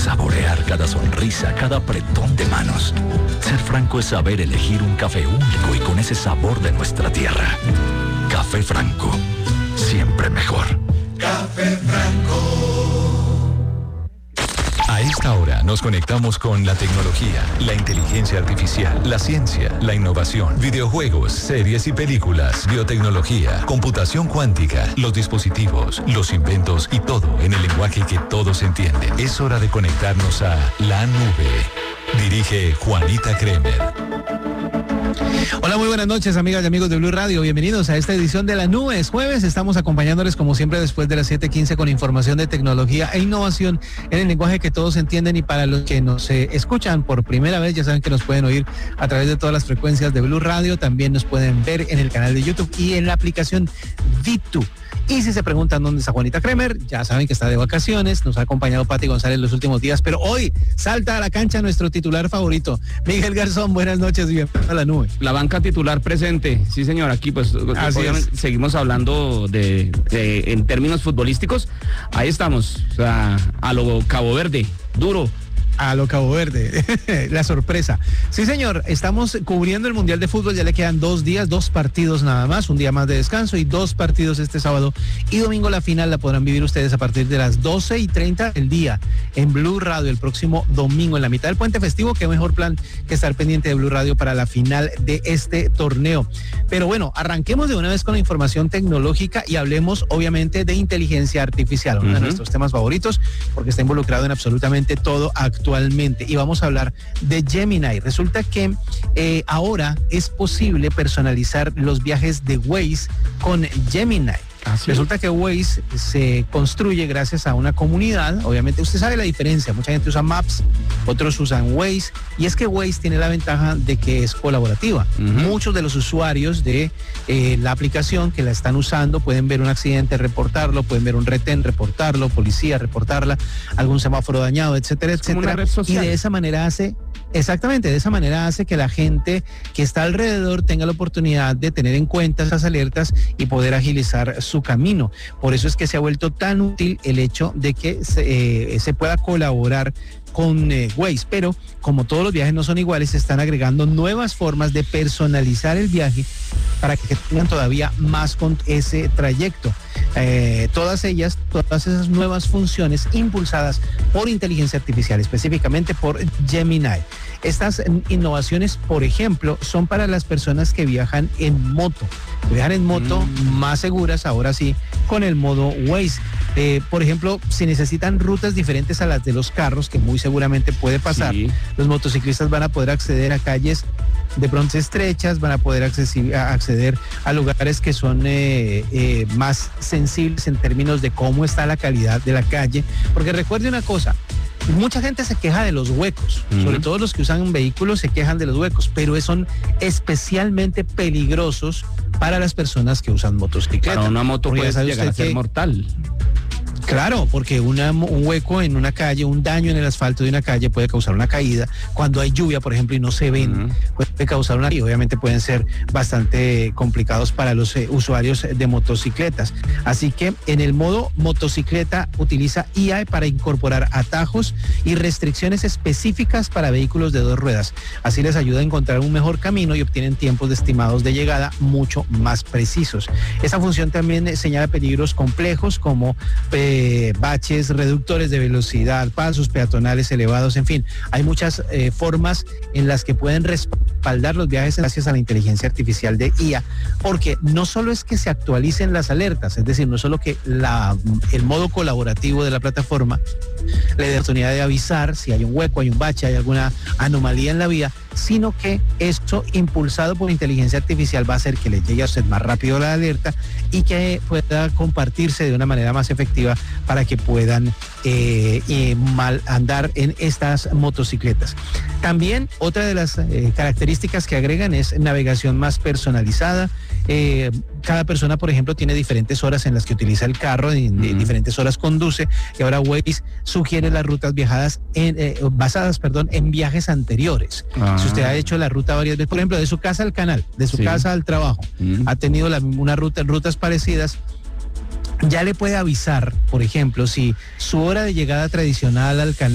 saborear cada sonrisa, cada apretón de manos. Ser franco es saber elegir un café único y con ese sabor de nuestra tierra. Café Franco, siempre mejor. Café Franco. A esta hora nos conectamos con la tecnología, la inteligencia artificial, la ciencia, la innovación, videojuegos, series y películas, biotecnología, computación cuántica, los dispositivos, los inventos y todo en el lenguaje que todos entienden. Es hora de conectarnos a la nube. Dirige Juanita Kremer. Hola, muy buenas noches, amigas y amigos de Blue Radio. Bienvenidos a esta edición de La Nube. Es jueves, estamos acompañándoles como siempre después de las 7:15 con información de tecnología e innovación en el lenguaje que todos entienden, y para los que nos escuchan por primera vez, ya saben que nos pueden oír a través de todas las frecuencias de Blue Radio. También nos pueden ver en el canal de YouTube y en la aplicación VTube. Y si se preguntan dónde está Juanita Kremer, ya saben que está de vacaciones, nos ha acompañado Pati González los últimos días, pero hoy salta a la cancha nuestro titular favorito, Miguel Garzón. Buenas noches y bienvenido a La Nube. La banca titular presente, sí señor, aquí pues obviamente seguimos hablando en términos futbolísticos. Ahí estamos, o sea, a lo Cabo Verde, duro. A lo Cabo Verde, la sorpresa. Sí, señor, estamos cubriendo el Mundial de Fútbol, ya le quedan 2 días, 2 partidos nada más, un día más de descanso y 2 partidos este sábado y domingo. La final la podrán vivir ustedes a partir de las 12:30 del día en Blue Radio el próximo domingo, en la mitad del puente festivo. Qué mejor plan que estar pendiente de Blue Radio para la final de este torneo. Pero bueno, arranquemos de una vez con la información tecnológica y hablemos obviamente de inteligencia artificial, uno de nuestros temas favoritos, porque está involucrado en absolutamente todo actualmente. Y vamos a hablar de Gemini. Resulta que ahora es posible personalizar los viajes de Waze con Gemini. ¿Sí? Resulta que Waze se construye gracias a una comunidad. Obviamente usted sabe la diferencia, mucha gente usa Maps, otros usan Waze, y es que Waze tiene la ventaja de que es colaborativa. Muchos de los usuarios de la aplicación que la están usando pueden ver un accidente, reportarlo, pueden ver un retén, reportarlo, policía, reportarla, algún semáforo dañado, etcétera, etcétera. Una red social. Y de esa manera hace que la gente que está alrededor tenga la oportunidad de tener en cuenta esas alertas y poder agilizar su camino. Por eso es que se ha vuelto tan útil el hecho de que se pueda colaborar con Waze, pero como todos los viajes no son iguales, se están agregando nuevas formas de personalizar el viaje para que tengan todavía más con ese trayecto. Todas esas nuevas funciones impulsadas por inteligencia artificial, específicamente por Gemini. Estas innovaciones, por ejemplo, son para las personas que viajan en moto. Más seguras, ahora sí, con el modo Waze. Por ejemplo, si necesitan rutas diferentes a las de los carros, que muy seguramente puede pasar, los motociclistas van a poder acceder a calles de pronto estrechas, van a poder acceder a lugares que son más sensibles en términos de cómo está la calidad de la calle. Porque recuerde una cosa, mucha gente se queja de los huecos, sobre todo los que usan vehículos se quejan de los huecos, pero son especialmente peligrosos para las personas que usan motocicletas. Para una moto puede llegar a ser mortal. Claro, porque un hueco en una calle, un daño en el asfalto de una calle puede causar una caída. Cuando hay lluvia, por ejemplo, y no se ven, puede causar una... Y obviamente pueden ser bastante complicados para los usuarios de motocicletas. Así que en el modo motocicleta utiliza IA para incorporar atajos y restricciones específicas para vehículos de 2 ruedas. Así les ayuda a encontrar un mejor camino y obtienen tiempos estimados de llegada mucho más precisos. Esta función también señala peligros complejos como baches, reductores de velocidad, pasos peatonales elevados, en fin, hay muchas formas en las que pueden respaldar los viajes gracias a la inteligencia artificial de IA, porque no solo es que se actualicen las alertas, es decir, no solo que el modo colaborativo de la plataforma le dé la oportunidad de avisar si hay un hueco, hay un bache, hay alguna anomalía en la vía, sino que esto, impulsado por inteligencia artificial, va a hacer que le llegue a usted más rápido la alerta y que pueda compartirse de una manera más efectiva para que puedan andar en estas motocicletas. También otra de las características que agregan es navegación más personalizada. Cada persona, por ejemplo, tiene diferentes horas en las que utiliza el carro, diferentes horas conduce, y ahora Waze sugiere las rutas basadas en viajes anteriores. Si usted ha hecho la ruta varias veces, por ejemplo, de su casa al canal, de su casa al trabajo, ha tenido rutas parecidas, ya le puede avisar, por ejemplo, si su hora de llegada tradicional al canal